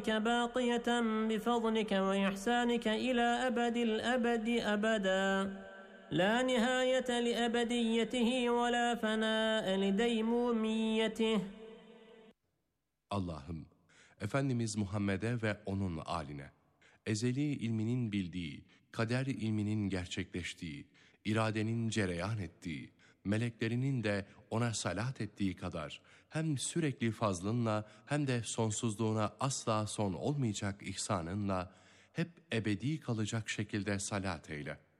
باقية بفضلك وإحسانك إلى أبد الأبد أبدا لا نهاية لأبديته ولا فناء لديموميته. Allah'ım, Efendimiz Muhammed'e ve onun âline, ezeli ilminin bildiği, kader ilminin gerçekleştiği, iradenin cereyan ettiği, meleklerinin de ona salat ettiği kadar hem sürekli fazlınla hem de sonsuzluğuna asla son olmayacak ihsanınla hep ebedi kalacak şekilde salat eyle.